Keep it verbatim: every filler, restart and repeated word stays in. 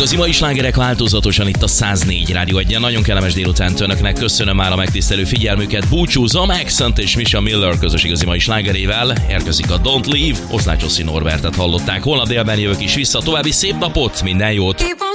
Igazi mai slágerek változatosan itt a száz négy Rádió egyen. Nagyon kellemes délutánt önöknek. Köszönöm már a megtisztelő figyelmüket. Búcsúzom Accent és Misha Miller közös igazi mai slágerével. Érkezik a Don't Leave. Oszlácsoszi Norbertet hallották. Holnap délben jövök is vissza. További szép napot, minden jót!